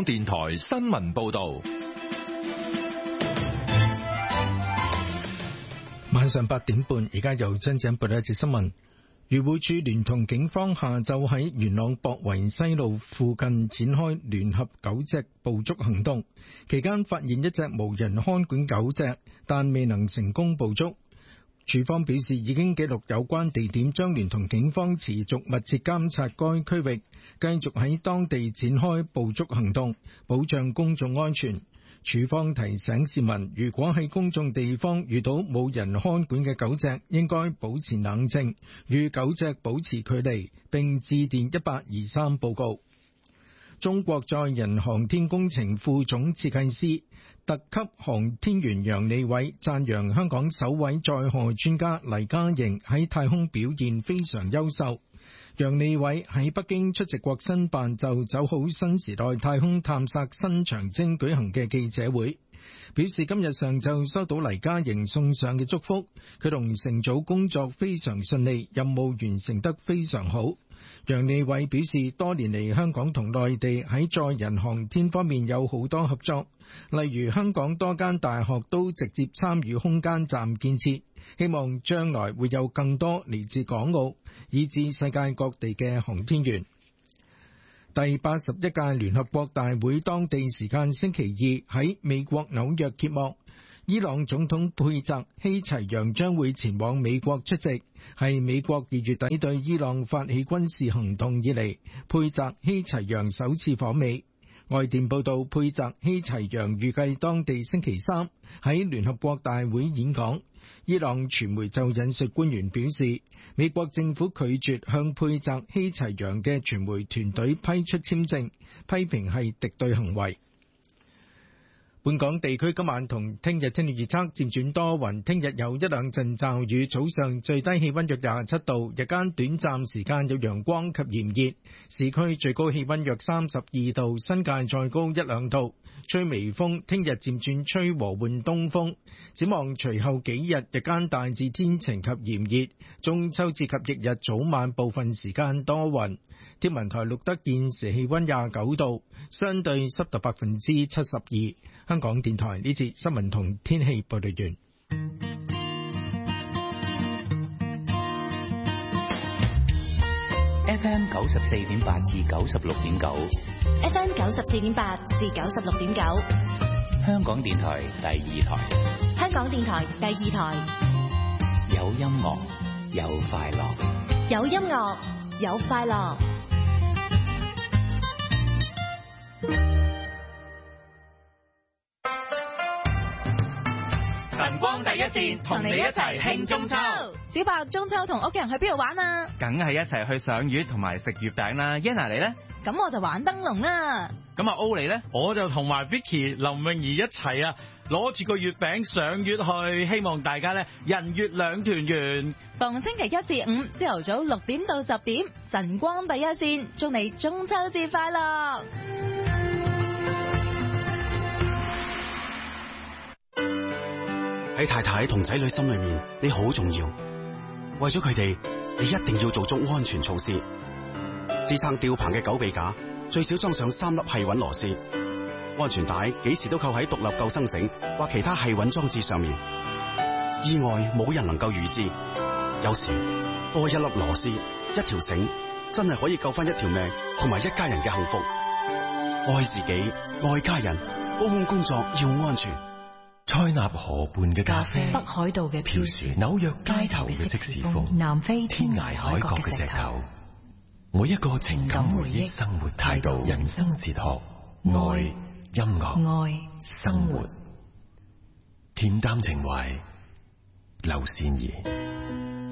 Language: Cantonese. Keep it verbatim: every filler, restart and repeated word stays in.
港電台新聞報道。 晚上八點半，而家由張井報道一節新聞。漁護署聯同警方下晝喺元朗博圍西路附近展開聯合狗隻捕捉行動，期間發現一隻無人看管狗隻，但未能成功捕捉。署方表示已經記錄有關地點，將聯同警方持續密切監察該區域，繼續喺當地展開捕捉行動，保障公眾安全。署方提醒市民，如果喺公眾地方遇到冇人看管嘅狗隻，應該保持冷靜，與狗隻保持距離，並致電一八二三報告。中國載人航天工程副總設計師、特級航天員楊利偉讚揚香港首位載荷專家黎嘉瑩喺太空表現非常優秀。楊利偉喺北京出席國新辦就走好新時代太空探索新長征舉行嘅記者會，表示今日上晝收到黎嘉瑩送上嘅祝福，佢同乘組工作非常順利，任務完成得非常好。楊利偉表示，多年嚟香港同內地喺載人航天方面有好多合作，例如香港多間大學都直接參與空間站建設，希望將來會有更多嚟自港澳以至世界各地嘅航天員。第八十一屆聯合國大會當地時間星期二喺美國紐約揭幕，伊朗總統佩澤希齊揚將會前往美國出席，係美國二月底對伊朗發起軍事行動以嚟，佩澤希齊揚首次訪美。外電報道，佩澤希齊揚預計當地星期三喺聯合國大會演講。伊朗傳媒就引述官員表示，美國政府拒絕向佩澤希齊揚嘅傳媒團隊批出簽證，批評係敵對行為。本港地區今晚同聽日天氣預測漸轉多雲，聽日有一兩陣驟雨，早上最低氣溫約廿七度，日間短暫時間有陽光及炎熱，市區最高氣溫約三十二度，新界再高一兩度，吹微風，聽日漸轉吹和緩東風。展望隨後幾日，日間大致天晴及炎熱，中秋節及翌日早晚部分時間多雲。天文台錄得現時氣溫廿九度，相對濕度百分之七十二。香港電台呢節新聞同天氣報道完。 F M 九十四點八至九十六點九 ，F M 九十四點八至九十六點九， 香港電台第二台， 香港電台第二台， 有音樂，有快樂， 有音樂，有快樂。 晨光第一線，同你一齊慶中秋。 小白，中秋同屋企人去邊度玩啊？ 梗係一齊去賞月同埋食月餅啦。Yana 你呢？ 咁我就玩燈籠啦。 咁阿 O 你呢？ 我就同埋 Vicky、林詠儀一齊啊，攞住個月餅賞月去，希望大家呢人月兩團圓。 逢星期一至五朝頭早六點到十點，晨光第一線，祝你中秋節快樂。 喺太太同仔女心裏面，你好重要。為咗佢哋，你一定要做足安全措施。支撐吊棚嘅狗臂架最少裝上三粒繫穩螺絲，安全帶幾時都扣喺獨立救生繩或其他繫穩裝置上面。意外冇人能夠預知，有時多一粒螺絲、一條繩，真係可以救翻一條命同埋一家人嘅幸福。愛自己，愛家人，高空工作要安全。 塞納河畔嘅咖啡， 北海道嘅飄雪，紐約街頭嘅色士風， 南非天涯海角嘅石頭，每一個情感回憶，生活態度，人生哲學，愛音樂， 愛生活，恬淡情懷，劉善儀。